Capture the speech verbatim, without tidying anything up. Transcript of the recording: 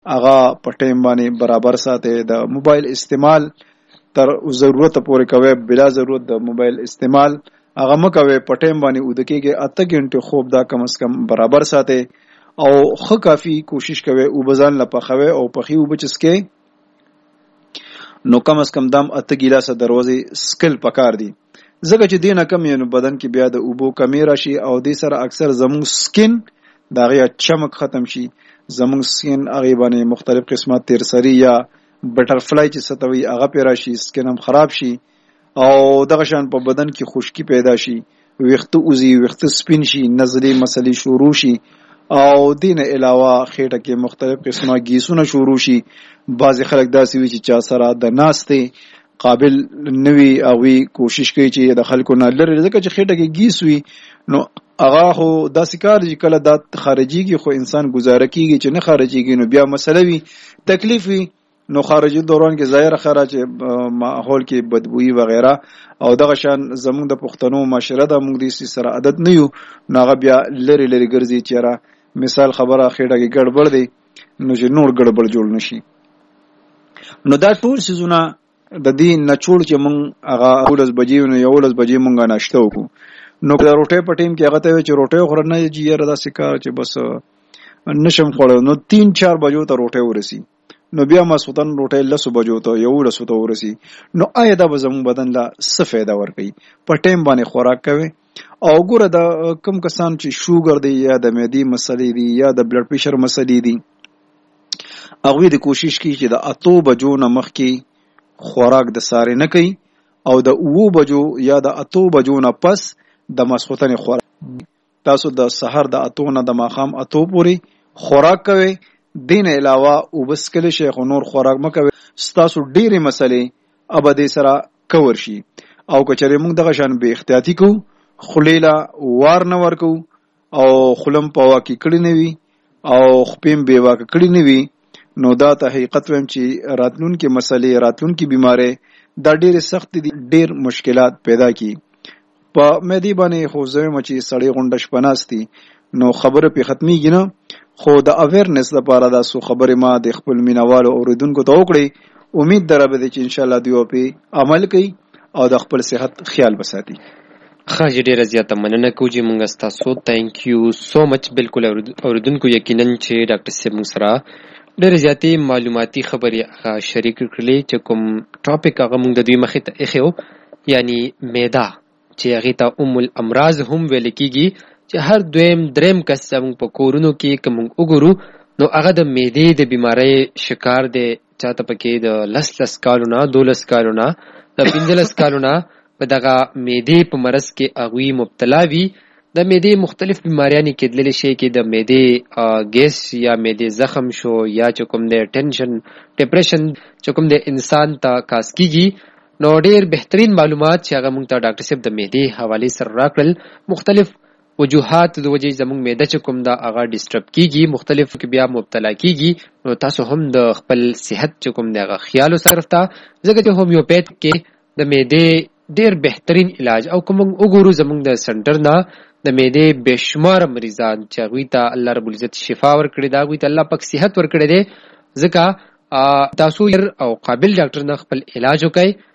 هغه په ټیم باندې برابر ساتي. د موبایل استعمال تر ضرورت پورې کوي، بلا ضرورت د موبایل استعمال هغه مکوي. په ټیم باندې ود کېږي اته غنټه خوب دا کم از کم برابر ساتي او خو کافی کوشش کوي او بزان لپخوي او پخي او بچسکي نو کم از کم دام اته ګلاسه دروازه سکل پکار دي. زګه چې دینه کم یې نو بدن کې بیا د اوبو کمی راشي او د سره اکثر زمون سکن دغه چمک ختم شي. زمون سکن هغه باندې مختلف قسمه تیر سری یا بټرفلای چې ستوي هغه پیرا شي، سکن هم خراب شي او دغه شان په بدن کې خشکی پیدا شي، ویخته اوزي، ویخته سپین شي، نزلې مسلې شروع شي او دین علاوه خېټه کې مختلف قسمه گیسونه شروع شي. بعض خلک داسې وي چې چا سره د ناستې قابل نوي او وی کوشش کوي چې د خلکو نه لري، ځکه چې خېټه کې گیس وي نو هغه خو داسې کار چې کله د خارجيږي خو انسان گزاره کیږي، چې نه خارجيږي نو بیا مسله وي، تکلیف وي. نو خارجي دوران کې ظاهر خراج ماحول کې بدبوئی وغیرہ او دغه شان زموږ د پښتنو معاشره د موږ د سره عادت نه یو، ناغه بیا لری لری ګرځي چیرې مثال خبره خېټه کې ګډوډ دی نو چې نور ګډوډ جوړ نشي. نو دا ټول سيزونه د دې نچوړ چې مونږ هغه اولس بجې نو یو اولس بجې مونږه ناشته وکړو. نو د روټي په ټیم کې هغه ته چې روټي خورنه جی یاره دا سکار چې بس نشم خوړو نو تین چار بجو ته روټي ورسي، نو بیا مسوتن روټي لسو بجو ته یو لسو ته ورسي. نو آیا دا به زموږ بدن لا څه فایده ورکوي؟ په ټیم باندې خوراک کوي او ګوره د کم کسان چې شوګر دی یا د معدې مسلې دي یا د بلډ پریشر مسلې دي هغه د کوشش کوي چې د اتو بجو نه مخکې خوراک د ساري نه کوي او د اوو بجو یا د اتو بجو نه پس د مسخوتن خوراک. تاسو د سحر د اتو نه د ماخام اتو پوري خوراک کوي، دین علاوه او بس کله شیخ نور خوراک مکوي. ستاسو ډېرې مسلې ابدي سره کور شي او کچره موږ دغه شان به احتیاطي کو، خلیلا وار نه ورکو او خلم پوا کې کړی نه وي او خپم بیوا کې کړی نه وي. نو دا ته حقیقت ویم چې راتلون کې مسلې راتلون کې بیماره دا ډېر سخت دي، ډېر مشکلات پیدا کی. په مېدی باندې خو زموږ چې سړی غونډش پناستي نو خبره په ختميږي نه، خو د اویرنس لپاره دا سو خبره ما د خپل مینوالو اوریدونکو ته وکړي. امید دربه دي چې ان شاء الله دوی په عمل کوي او د خپل صحت خیال بساتي. خاص ډیر زیاته مننه کوم چې مونږ تاسو تhank you so much. بالکل اوریدونکو یقینا چې ډاکټر صاحب مون سره ډیر زیاتې معلوماتي خبرې شریک کړلې چې کوم ټاپک هغه مونږ د دوی مخې ته اخیو، یعنی معده چې هغه ته ام الامراض هم ویل کیږي، چې هر دویم دریم کس مونږ په کورونو کې کوم وګورو نو هغه د معدې د بیماری شکار دی. چاته پکې د لس لس کالونه دولس کالونه د پنځلس کالونه په دغه معدې په مرض کې هغوی مبتلا وي. د معدې مختلف بیماریانې کېدلی شي کې د معدې ګیس یا معدې زخم شو یا چې کوم د ټینشن ډپریشن چې کوم د انسان ته کاس کیږي. نو ډېر بهترین معلومات چې هغه مونږ ته ډاکټر صاحب د معدې حوالې سره راکړل، مختلف وجوهات د وجې زموږ معده چې کوم دا هغه ډسټرب کیږي، مختلف کې بیا مبتلا کیږي. نو تاسو هم د خپل صحت چې کوم دغه خیال وساتئ، ځکه چې هومیوپیت کې د معدې ډېر بهترین علاج او کوم وګورو زموږ د سنټر نه د معدې بشمار مریضان چې هغوی ته الله رب العزت شفا ورکړي ده، هغوی ته الله پاک صحت ورکړی دی. ځکه تاسو او قابل ډاکټر نه خپل علاج وکړئ